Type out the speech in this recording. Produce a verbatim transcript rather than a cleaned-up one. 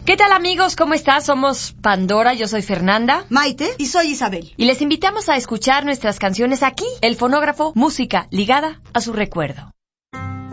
¿Qué tal, amigos? ¿Cómo estás? Somos Pandora, yo soy Fernanda. Maite y soy Isabel. Y les invitamos a escuchar nuestras canciones aquí, El Fonógrafo, música ligada a su recuerdo.